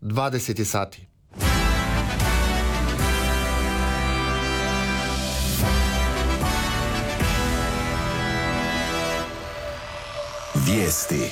20 sati. Vijesti.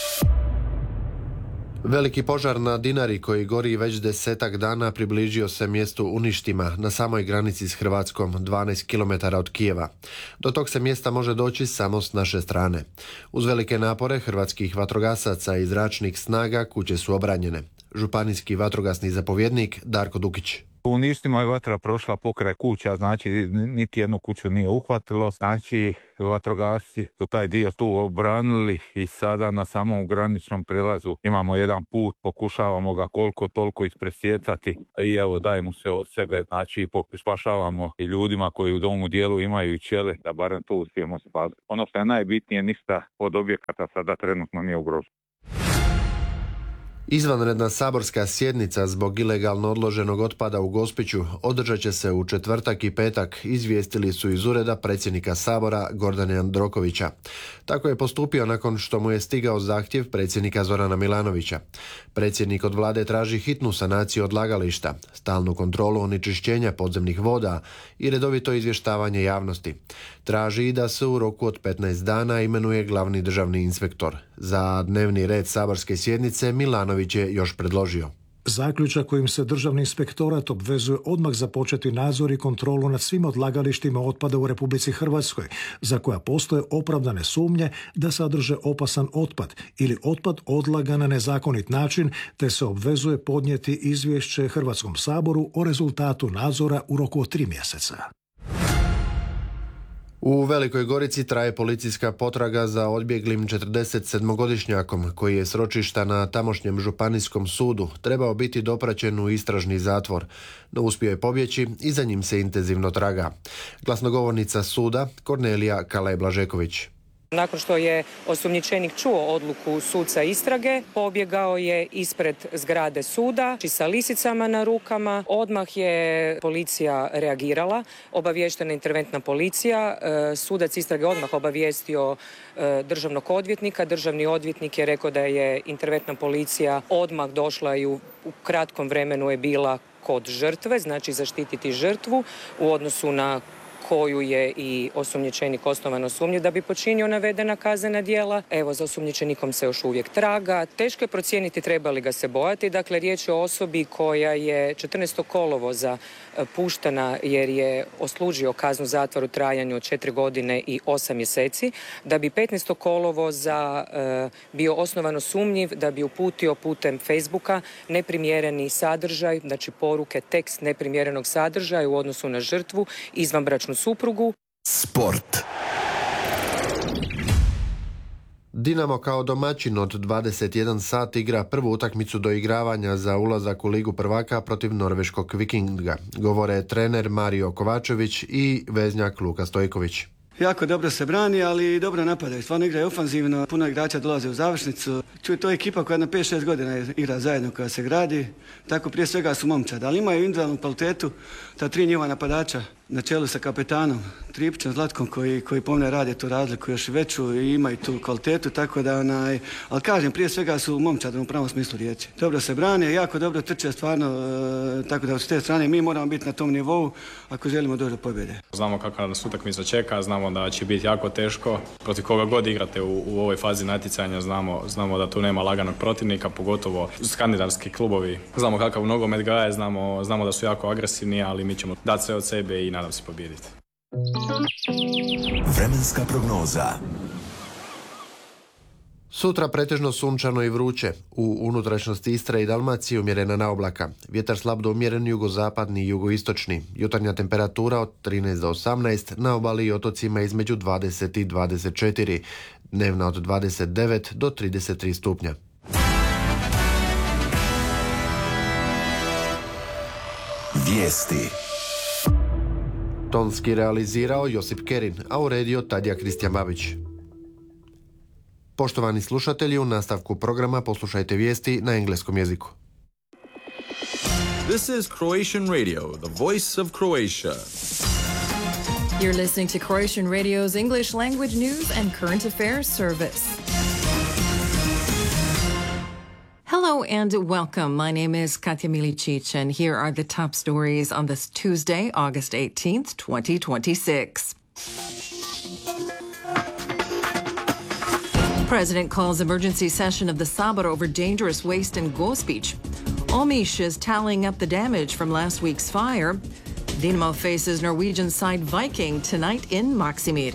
Veliki požar na Dinari koji gori već 10 dana približio se mjestu Uništima na samoj granici s Hrvatskom, 12 km od Kijeva. Do tog se mjesta može doći samo s naše strane. Uz velike napore hrvatskih vatrogasaca i zračnih snaga kuće su obranjene. Županijski vatrogasni zapovjednik Darko Dukić. U Uništima je vatra prošla pokraj kuća, znači niti jednu kuću nije uhvatilo, znači vatrogasci su taj dio tu obranili i sada na samom graničnom prelazu imamo jedan put, pokušavamo ga koliko toliko ispresjecati i evo dajemo se od sebe, znači spašavamo i ljudima koji u domu dijelu imaju i ćele, da barem to uspijemo spasiti. Ono što je najbitnije, ništa od objekata sada trenutno nije ugroženo. Izvanredna saborska sjednica zbog ilegalno odloženog otpada u Gospiću održat će se u četvrtak i petak, izvijestili su iz ureda predsjednika Sabora Gordana Jandrokovića. Tako je postupio nakon što mu je stigao zahtjev predsjednika Zorana Milanovića. Predsjednik od vlade traži hitnu sanaciju odlagališta, stalnu kontrolu onečišćenja podzemnih voda i redovito izvještavanje javnosti. Traži i da se u roku od 15 dana imenuje glavni državni inspektor. Za dnevni red saborske sjednice Milanović je još predložio. Zaključak kojim se Državni inspektorat obvezuje odmah započeti nadzor i kontrolu nad svim odlagalištima otpada u Republici Hrvatskoj, za koja postoje opravdane sumnje da sadrže opasan otpad ili otpad odlagan na nezakonit način, te se obvezuje podnijeti izvješće Hrvatskom saboru o rezultatu nadzora u roku od 3 mjeseca. U Velikoj Gorici traje policijska potraga za odbjeglim 47-godišnjakom koji je s ročišta na tamošnjem županijskom sudu trebao biti dopraćen u istražni zatvor, no uspio je pobjeći i za njim se intenzivno traga. Glasnogovornica suda Kornelija Kalaj-Blažeković. Nakon što je osumnjičenik čuo odluku suca istrage, pobjegao je ispred zgrade suda sa lisicama na rukama. Odmah je policija reagirala, obaviještena interventna policija. Sudac istrage odmah obavijestio državnog odvjetnika. Državni odvjetnik je rekao da je interventna policija odmah došla i u kratkom vremenu je bila kod žrtve, znači zaštititi žrtvu u odnosu na koju je i osumnjičenik osnovano sumnje da bi počinio navedena kaznena djela. Evo, za osumnjičenikom se još uvijek traga. Teško je procijeniti treba li ga se bojati. Dakle, riječ je o osobi koja je 14. kolovoza puštena jer je odslužio kaznu zatvora u trajanju od 4 godine i 8 mjeseci, da bi 15. kolovoza bio osnovano sumnjiv da bi uputio putem Facebooka neprimjereni sadržaj, znači poruke, tekst neprimjerenog sadržaja u odnosu na žrtvu, izvanbračnu suprugu. Sport. Dinamo kao domaćin od 21 sat igra prvu utakmicu doigravanja za ulazak u Ligu prvaka protiv norveškog Vikinga, govore trener Mario Kovačević i veznjak Luka Stojković. Jako dobro se brani, ali dobro napadaju. Stvarno igraju ofanzivno, puno igrača dolaze u završnicu. To je ekipa koja na 5-6 godina igra zajedno, koja se gradi. Tako prije svega su momčad, ali imaju individualnu kvalitetu. Ta 3 njihova napadača na čelu sa kapetanom Tripićem Zlatkom koji pomne rade tu razliku još veću i imaju tu kvalitetu, tako da ali kažem, prije svega su momčad u pravom smislu riječi. Dobro se brane, jako dobro trče stvarno, tako da s te strane mi moramo biti na tom nivou ako želimo doći do pobjede. Znamo kakva nas utakmica čeka, znamo da će biti jako teško. Protiv koga god igrate u ovoj fazi natjecanja znamo da tu nema laganog protivnika, pogotovo skandinavski klubovi. Znamo kakav nogomet gaje, znamo da su jako agresivni, ali mi ćemo dati sve od sebe i nadam se pobijediti. Vremenska prognoza. Sutra pretežno sunčano i vruće. U unutrašnjosti Istre i Dalmacije umjerena naoblaka. Vjetar slab do umjeren jugozapadni i jugoistočni. Jutarnja temperatura od 13 do 18, na obali i otocima između 20 i 24. Dnevna od 29 do 33 stupnja. Vijesti. Tonski realizirao Josip Kerin, a uredio Tadija Kristijan Babić. Poštovani slušatelji, u nastavku programa poslušajte vijesti na engleskom jeziku. This is Croatian Radio, the voice of Croatia. You're listening to Croatian Radio's English language news and current affairs service. Hello, Hello and welcome. My name is Katya Milicic, and here are the top stories on this Tuesday, August 18th, 2026. President calls emergency session of the Sabor over dangerous waste in Gospić. Omiš is tallying up the damage from last week's fire. Dinamo faces Norwegian side Viking tonight in Maksimir.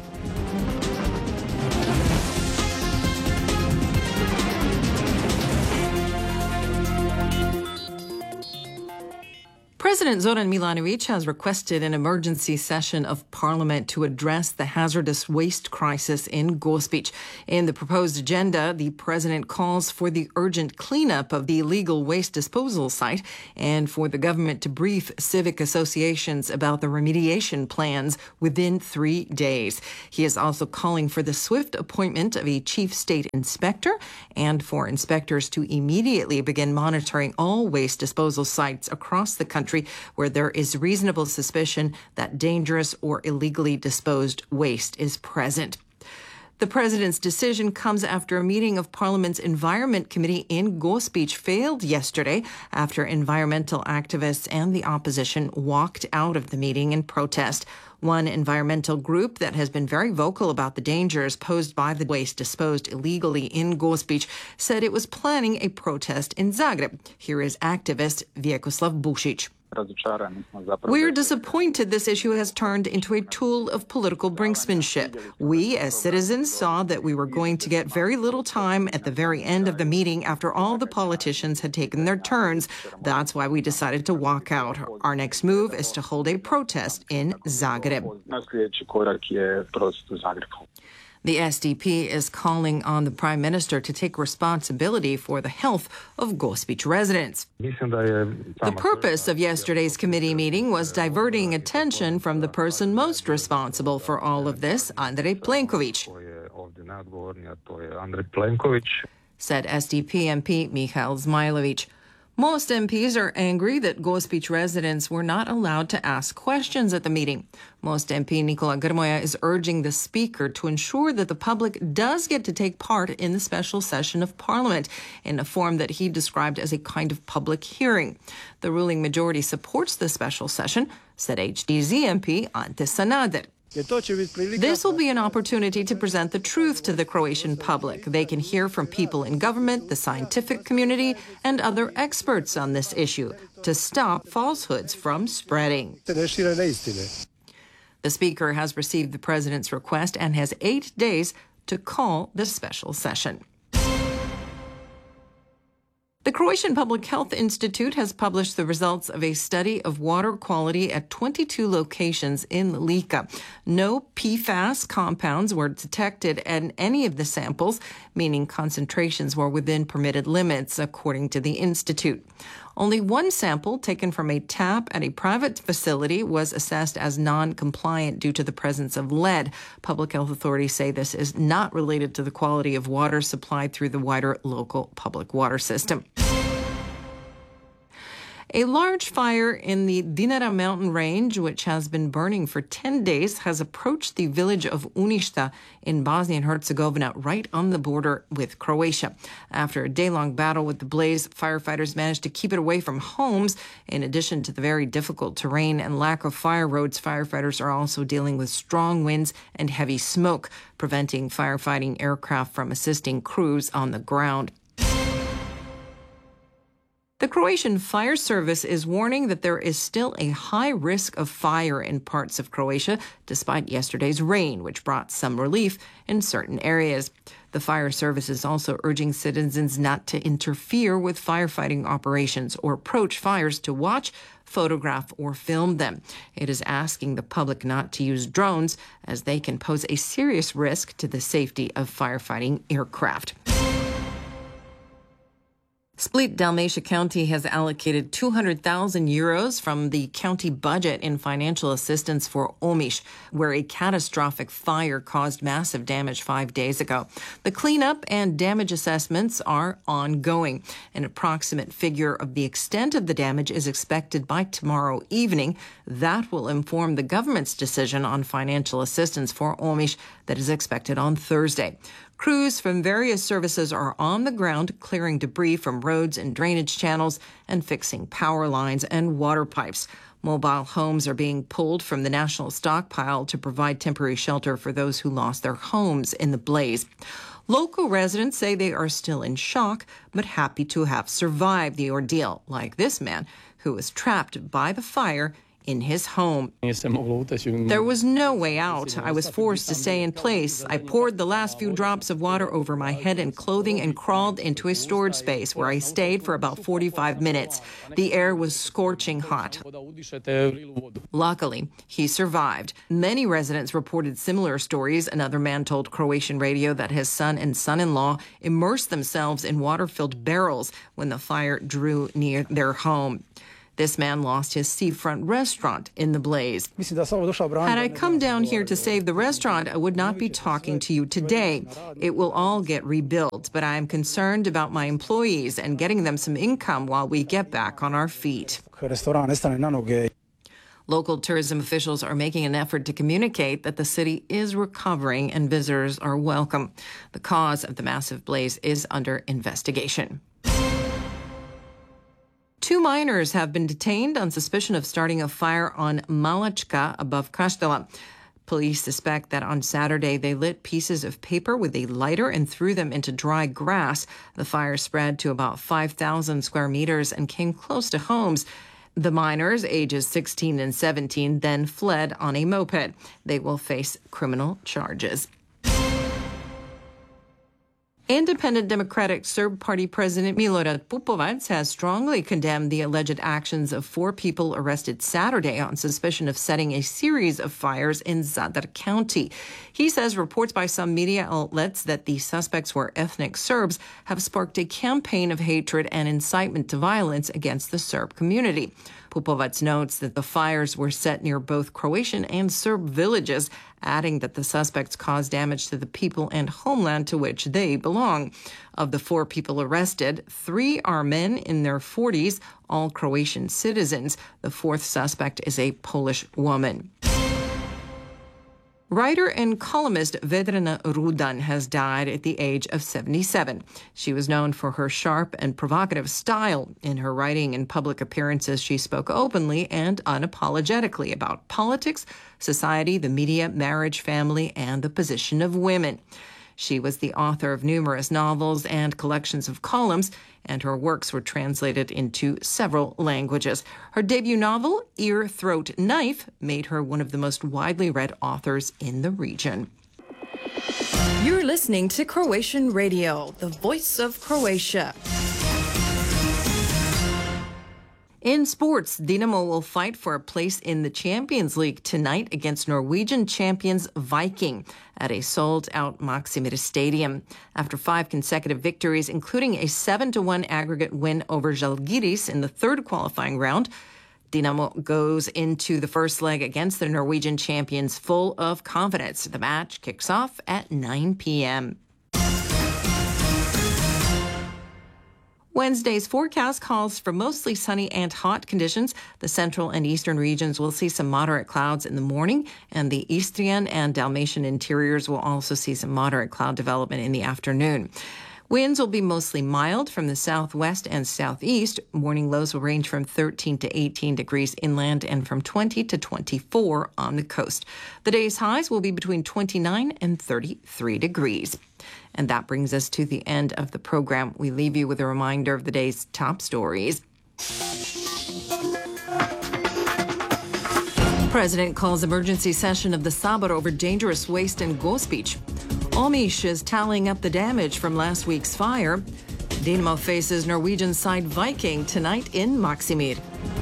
President Zoran Milanovic has requested an emergency session of Parliament to address the hazardous waste crisis in Gospić. In the proposed agenda, the president calls for the urgent cleanup of the illegal waste disposal site and for the government to brief civic associations about the remediation plans within 3 days. He is also calling for the swift appointment of a chief state inspector and for inspectors to immediately begin monitoring all waste disposal sites across the country where there is reasonable suspicion that dangerous or illegally disposed waste is present. The president's decision comes after a meeting of Parliament's Environment Committee in Gospić failed yesterday after environmental activists and the opposition walked out of the meeting in protest. One environmental group that has been very vocal about the dangers posed by the waste disposed illegally in Gospić said it was planning a protest in Zagreb. Here is activist Vjekoslav Bušić. We're disappointed this issue has turned into a tool of political brinksmanship. We, as citizens, saw that we were going to get very little time at the very end of the meeting after all the politicians had taken their turns. That's why we decided to walk out. Our next move is to hold a protest in Zagreb. The SDP is calling on the Prime Minister to take responsibility for the health of Gospić residents. The purpose of yesterday's committee meeting was diverting attention from the person most responsible for all of this, Andrej Plenković, said SDP MP Mihail Zmajlović. Most MPs are angry that Gospić residents were not allowed to ask questions at the meeting. Most MP Nikola Grmoja is urging the Speaker to ensure that the public does get to take part in the special session of Parliament in a form that he described as a kind of public hearing. The ruling majority supports the special session, said HDZ MP Ante Sanader. This will be an opportunity to present the truth to the Croatian public. They can hear from people in government, the scientific community, and other experts on this issue to stop falsehoods from spreading. The Speaker has received the President's request and has 8 days to call the special session. The Croatian Public Health Institute has published the results of a study of water quality at 22 locations in Lika. No PFAS compounds were detected in any of the samples, meaning concentrations were within permitted limits, according to the Institute. Only one sample taken from a tap at a private facility was assessed as non-compliant due to the presence of lead. Public health authorities say this is not related to the quality of water supplied through the wider local public water system. A large fire in the Dinara mountain range, which has been burning for 10 days, has approached the village of Uništa in Bosnia and Herzegovina, right on the border with Croatia. After a day-long battle with the blaze, firefighters managed to keep it away from homes. In addition to the very difficult terrain and lack of fire roads, firefighters are also dealing with strong winds and heavy smoke, preventing firefighting aircraft from assisting crews on the ground. The Croatian Fire Service is warning that there is still a high risk of fire in parts of Croatia, despite yesterday's rain, which brought some relief in certain areas. The Fire Service is also urging citizens not to interfere with firefighting operations or approach fires to watch, photograph, or film them. It is asking the public not to use drones, as they can pose a serious risk to the safety of firefighting aircraft. Split Dalmatia County has allocated 200,000 euros from the county budget in financial assistance for Omiš, where a catastrophic fire caused massive damage 5 days ago. The cleanup and damage assessments are ongoing. An approximate figure of the extent of the damage is expected by tomorrow evening. That will inform the government's decision on financial assistance for Omiš that is expected on Thursday. Crews from various services are on the ground clearing debris from roads and drainage channels and fixing power lines and water pipes. Mobile homes are being pulled from the national stockpile to provide temporary shelter for those who lost their homes in the blaze. Local residents say they are still in shock, but happy to have survived the ordeal, like this man who was trapped by the fire in his home. There was no way out. I was forced to stay in place. I poured the last few drops of water over my head and clothing and crawled into a storage space where I stayed for about 45 minutes. The air was scorching hot. Luckily, he survived. Many residents reported similar stories. Another man told Croatian radio that his son and son-in-law immersed themselves in water-filled barrels when the fire drew near their home. This man lost his seafront restaurant in the blaze. Had I come down here to save the restaurant, I would not be talking to you today. It will all get rebuilt, but I am concerned about my employees and getting them some income while we get back on our feet. Local tourism officials are making an effort to communicate that the city is recovering and visitors are welcome. The cause of the massive blaze is under investigation. 2 miners have been detained on suspicion of starting a fire on Malačka above Kaštela. Police suspect that on Saturday they lit pieces of paper with a lighter and threw them into dry grass. The fire spread to about 5,000 square meters and came close to homes. The miners, ages 16 and 17, then fled on a moped. They will face criminal charges. Independent Democratic Serb Party President Milorad Pupovac has strongly condemned the alleged actions of 4 people arrested Saturday on suspicion of setting a series of fires in Zadar County. He says reports by some media outlets that the suspects were ethnic Serbs have sparked a campaign of hatred and incitement to violence against the Serb community. Pupovac notes that the fires were set near both Croatian and Serb villages, adding that the suspects caused damage to the people and homeland to which they belong. Of the 4 people arrested, 3 are men in their 40s, all Croatian citizens. The 4th suspect is a Polish woman. Writer and columnist Vedrana Rudan has died at the age of 77. She was known for her sharp and provocative style. In her writing and public appearances, she spoke openly and unapologetically about politics, society, the media, marriage, family, and the position of women. She was the author of numerous novels and collections of columns, and her works were translated into several languages. Her debut novel, Ear, Throat, Knife, made her one of the most widely read authors in the region. You're listening to Croatian Radio, the voice of Croatia. In sports, Dinamo will fight for a place in the Champions League tonight against Norwegian champions Viking at a sold-out Maksimir Stadium. After 5 consecutive victories, including a 7-1 aggregate win over Žalgiris in the 3rd qualifying round, Dinamo goes into the first leg against the Norwegian champions full of confidence. The match kicks off at 9 p.m. Wednesday's forecast calls for mostly sunny and hot conditions. The central and eastern regions will see some moderate clouds in the morning, and the Istrian and Dalmatian interiors will also see some moderate cloud development in the afternoon. Winds will be mostly mild from the southwest and southeast. Morning lows will range from 13 to 18 degrees inland and from 20 to 24 on the coast. The day's highs will be between 29 and 33 degrees. And that brings us to the end of the program. We leave you with a reminder of the day's top stories. President calls emergency session of the Sabor over dangerous waste in Gospić. Omiš is tallying up the damage from last week's fire. Dinamo faces Norwegian side Viking tonight in Maksimir.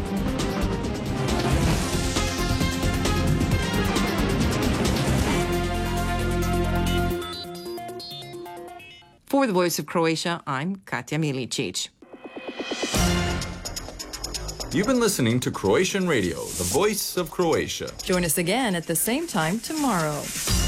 For the Voice of Croatia, I'm Katja Milicic. You've been listening to Croatian Radio, the voice of Croatia. Join us again at the same time tomorrow.